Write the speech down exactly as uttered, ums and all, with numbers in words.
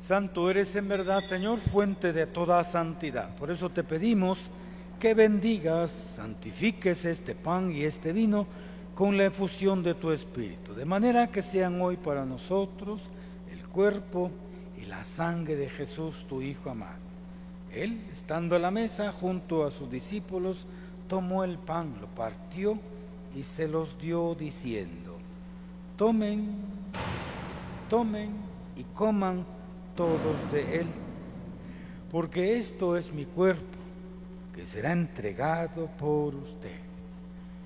Santo eres en verdad, Señor, fuente de toda santidad. Por eso te pedimos que bendigas, santifiques este pan y este vino con la efusión de tu Espíritu, de manera que sean hoy para nosotros el cuerpo y la sangre de Jesús, tu Hijo amado. Él, estando a la mesa junto a sus discípulos, tomó el pan, lo partió y se los dio diciendo: tomen, tomen y coman todos de él, porque esto es mi cuerpo, que será entregado por ustedes.